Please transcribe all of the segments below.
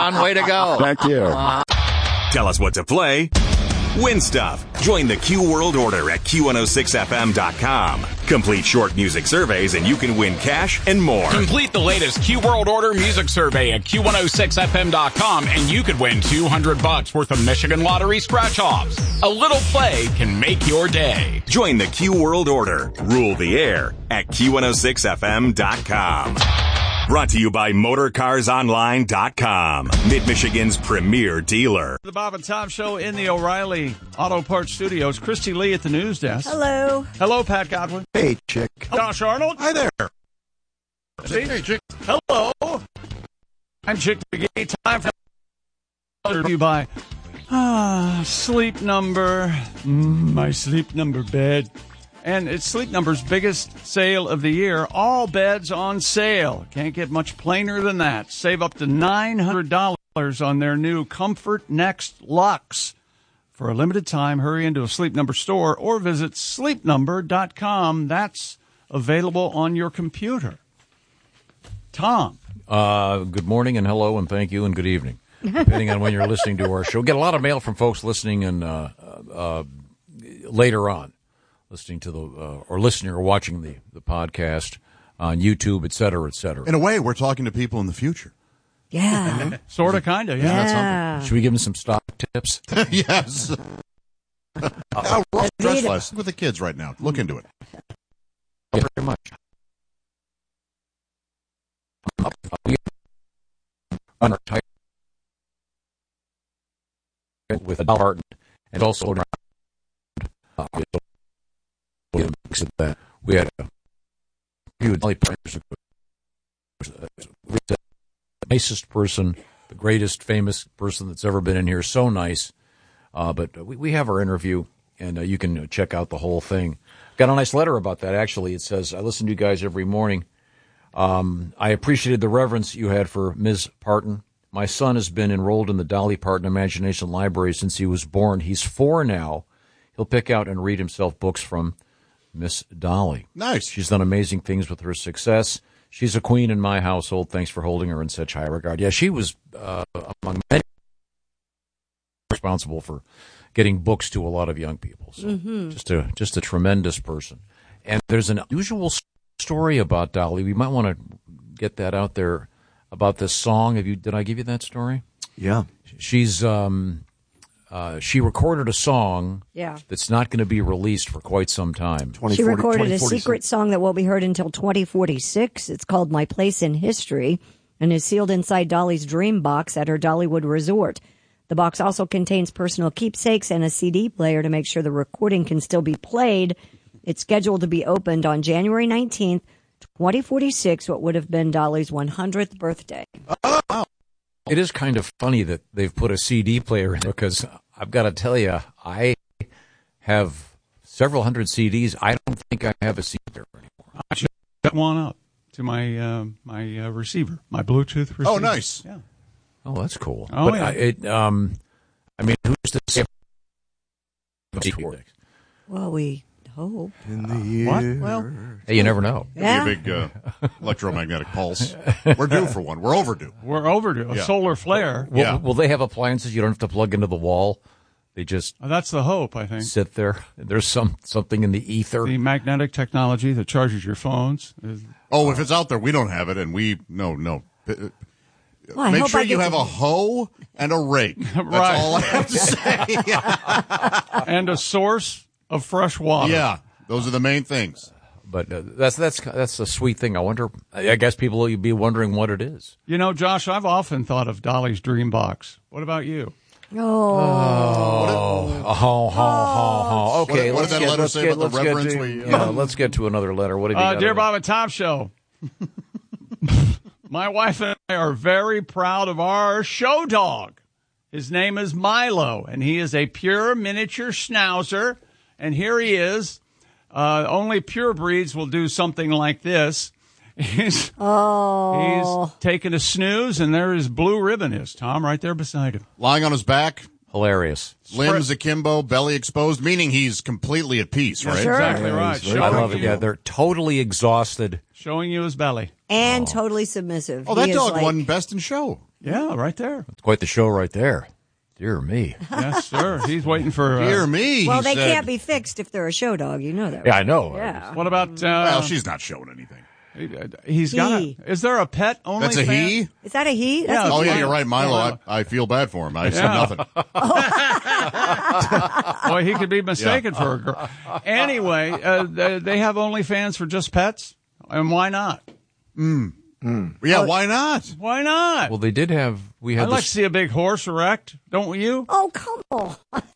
John. Way to go. Thank you. Tell us what to play. Win stuff. Join the Q World Order at Q106FM.com. Complete short music surveys and you can win cash and more. Complete the latest Q World Order music survey at Q106FM.com and you could win $200 worth of Michigan Lottery scratch-offs. A little play can make your day. Join the Q World Order. Rule the air at Q106FM.com. Brought to you by MotorCarsOnline.com, Mid-Michigan's premier dealer. The Bob and Tom Show in the O'Reilly Auto Parts Studios. Christy Lee at the news desk. Hello. Hello, Pat Godwin. Hey, chick. Josh Arnold. Hi there. Hey, Chick. Hello. I'm Chick McGee. Time for you by Sleep Number. My Sleep Number bed. And it's Sleep Number's biggest sale of the year. All beds on sale. Can't get much plainer than that. Save up to $900 on their new Comfort Next Luxe. For a limited time, hurry into a Sleep Number store or visit sleepnumber.com. That's available on your computer. Tom. Good morning and hello and thank you and good evening, depending on when you're listening to our show. Get a lot of mail from folks listening and later on. Listening to or listening or watching the podcast on YouTube, et cetera, et cetera. In a way, we're talking to people in the future. Yeah. Sort of, kind of, yeah. Should we give them some stock tips? Yes. We're dress less with the kids right now. Look into it. Very much. On our tight with a dollar and also around. That we had a huge the nicest person, the greatest famous person that's ever been in here. So nice. But we have our interview, and you can check out the whole thing. Got a nice letter about that, actually. It says, I listen to you guys every morning. I appreciated the reverence you had for Ms. Parton. My son has been enrolled in the Dolly Parton Imagination Library since he was born. He's 4 now. He'll pick out and read himself books from Miss Dolly. Nice. She's done amazing things with her success. She's a queen in my household. Thanks for holding her in such high regard. Yeah, she was among many responsible for getting books to a lot of young people. So just a tremendous person. And there's an unusual story about Dolly. We might want to get that out there about this song. Did I give you that story? Yeah. She's she recorded a song that's not going to be released for quite some time. She recorded a secret song that won't be heard until 2046. It's called My Place in History and is sealed inside Dolly's dream box at her Dollywood resort. The box also contains personal keepsakes and a CD player to make sure the recording can still be played. It's scheduled to be opened on January 19th, 2046, what would have been Dolly's 100th birthday. Oh, wow. It is kind of funny that they've put a CD player in because I've got to tell you, I have several hundred CDs. I don't think I have a CD player anymore. I should set one up to my receiver, my Bluetooth receiver. Oh, nice. Yeah. Oh, that's cool. Oh, but yeah. I mean, who's to say? Well, we hope. In the year. What? Well, Hey, you never know. yeah. Be a big electromagnetic pulse. We're due for one. We're overdue. We're overdue. A Yeah. solar flare. Will they have appliances you don't have to plug into the wall? They just That's the hope, I think. sit there. There's something in the ether. The magnetic technology that charges your phones. Oh, if it's out there, we don't have it, and no. Well, I Make hope sure I you get have to- a hoe and a rake. That's Right. all I have to say. And a source of fresh water. Yeah, those are the main things. But that's a sweet thing. I guess people will be wondering what it is. You know, Josh, I've often thought of Dolly's Dream Box. What about you? Okay, What did that letter say about the reverence? Let's get to another letter. What have you got? Dear Bob and Tom Show, my wife and I are very proud of our show dog. His name is Milo, and he is a pure miniature schnauzer. And here he is. Only pure breeds will do something like this. He's taking a snooze, and there his blue ribbon is, Tom, right there beside him. Lying on his back, Hilarious. limbs akimbo, belly exposed, meaning he's completely at peace, right? Sure. Exactly right. I love it. Yeah, they're totally exhausted. Showing you his belly. And totally submissive. Oh, that He is dog like- won Best in Show. Yeah, right there. It's quite the show right there. Dear me. Yes, sir. He's waiting for... Dear me. Well, he they said. can't be fixed if they're a show dog. You know that. Yeah, Right? I know. Yeah. What about... Well, she's not showing anything. He's got He. Is there a pet only That's a fan? he? Is that a he? That's Yeah. a Oh, he. yeah, you're right, Milo. I feel bad for him. I said nothing. Boy, he could be mistaken for a girl. Anyway, they have OnlyFans for just pets? And why not? Yeah, why not? Why not? Well, they did have. We had I'd like this. to see a big horse erect, don't you? Oh, come on.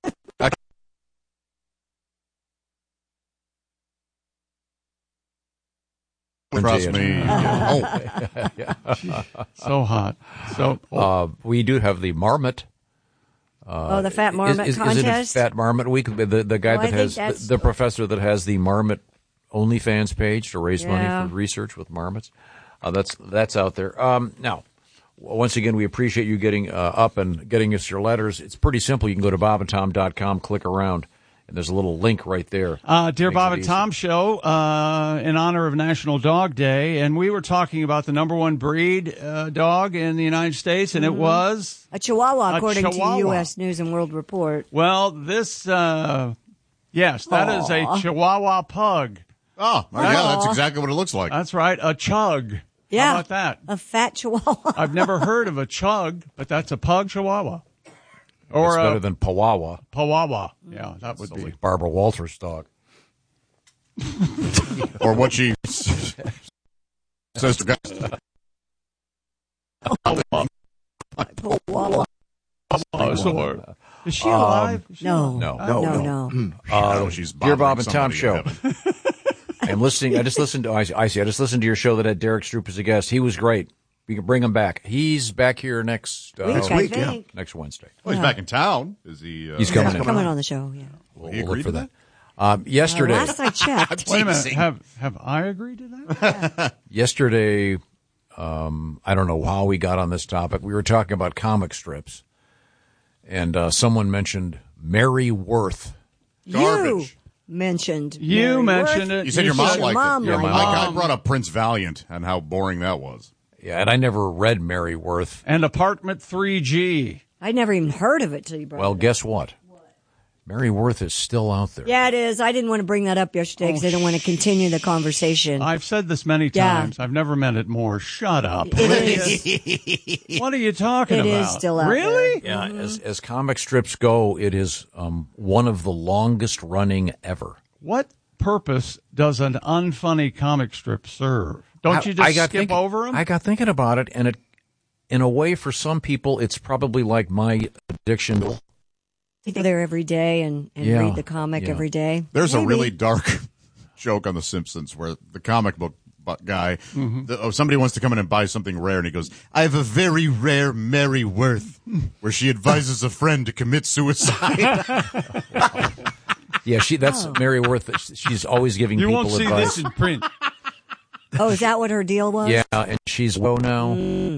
Trust me. Oh, So hot. So We do have the Marmot. The Fat Marmot is contest? it Fat Marmot Week? The guy Oh, I that think has that's- the professor that has the Marmot OnlyFans page to raise money Yeah. for research with marmots. That's out there. Now, once again, we appreciate you getting up and getting us your letters. It's pretty simple. You can go to bobandtom.com, click around, and there's a little link right there. Dear Makes Bob it and easy. Tom Show, in honor of National Dog Day, and we were talking about the number one breed dog in the United States, and it was... A Chihuahua, A according Chihuahua. to U.S. News and World Report. Well, this... yes, that is a Chihuahua pug. yeah, that's exactly what it looks like. That's right, a chug. Yeah. How about that? A fat Chihuahua. I've never heard of a chug, but that's a pug Chihuahua. It's Or better a than Pawawa. Pawawa. Yeah, that would Sounds be. like Barbara Walters' dog. Or what she says to guys. Chihuahua. Is she alive? Is she No. alive? No. Oh, she's Dear Bob bothering and Tom somebody in Show. heaven. I'm listening. I just listened to. I just listened to your show that had Derek Stroop as a guest. He was great. We can bring him back. He's back here next I think. next Wednesday. Well, he's back in town. Is he? He's coming in. Coming on the show, yeah. We'll he look agreed for to that. Yesterday, Last I checked. Wait a minute. Have I agreed to that? yesterday, I don't know how we got on this topic. We were talking about comic strips, and someone mentioned Mary Worth. Garbage. You mentioned You Mary mentioned Worth. it. You said your mom said liked mom it. liked my it. I brought up Prince Valiant and how boring that was. Yeah, and I never read Mary Worth. And Apartment 3G. I'd never even heard of it till you brought Well, it up. guess what? Mary Worth is still out there. Yeah, it is. I didn't want to bring that up yesterday because I didn't want to continue the conversation. I've said this many Yeah. times. I've never meant it more. Shut up. It is. What are you talking It about? is still out Really? there. Yeah, as comic strips go, it is one of the longest running ever. What purpose does an unfunny comic strip serve? Don't you just skip over them? I got thinking about it, and it, in a way, for some people, it's probably like my addiction. You go there every day and Yeah, read the comic yeah. every day. There's a Maybe. really dark joke on The Simpsons where the comic book guy, somebody wants to come in and buy something rare, and he goes, "I have a very rare Mary Worth, where she advises a friend to commit suicide." Yeah, that's Mary Worth. She's always giving you people won't see advice. this in print. Oh, is that what her deal was? Yeah, and she's low now.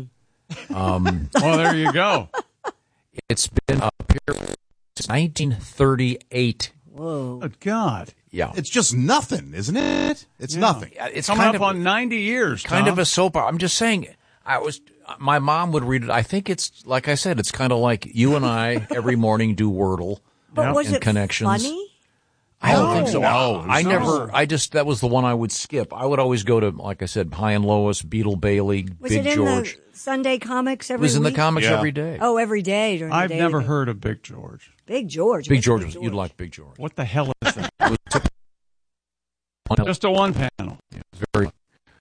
Well, there you go. It's been up here since 1938. Whoa. Good God. Yeah, It's just nothing, isn't it? It's nothing. it's Coming kind up of on 90 years, kind Tom. of a soap opera. I'm just saying. My mom would read it. I think it's like I said. It's kind of like you and I every morning do Wordle. But Yep. was And it connections. funny? I don't think so. No, I no. never. I just that was the one I would skip. I would always go to, like I said, High and Lois, Beetle Bailey, Was Big it in George. the Sunday comics It every was in the week? comics Yeah. every day. Oh, every day during the I've day. never heard of Big George. Big George. Big What's George was. You'd like Big George. What the hell is that? Just a one panel. Very.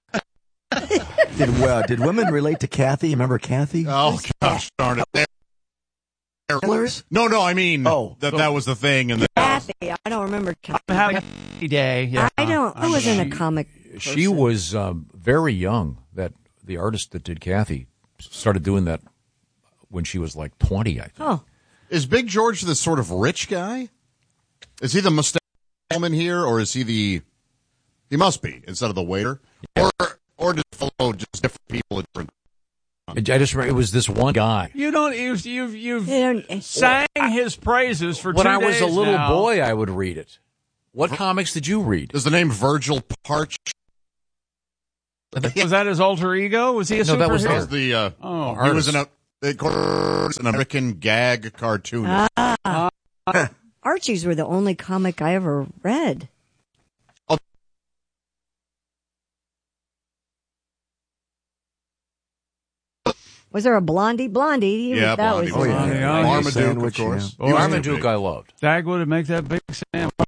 Did women relate to Kathy? Remember Kathy? Oh gosh, darn it! Killers? No, I mean that was the thing, and Kathy. I don't remember. Kathy. I'm having a day. Yeah. I don't. I wasn't a comic person. She was very young. That the artist that did Kathy started doing that when she was like 20, I think. Oh, is Big George the sort of rich guy? Is he the mustache man here, or is he the? He must be instead of the waiter, or does it follow just different people at different? I just remember it was this one guy. You don't. You've they don't- sang his praises for 2 days When I was a little now. boy, I would read it. What comics did you read? Does the name Virgil Parch? Was that his alter ego? Was he a No, that was superhero? Was the Oh, he was artist. An American gag cartoon. Archies were the only comic I ever read. Was there a Blondie? Blondie. Yeah, that Blondie. Was yeah. Oh, Marmaduke, of Sandwich, course. yeah. He was Marmaduke big. I loved. Dagwood would make that big sandwich.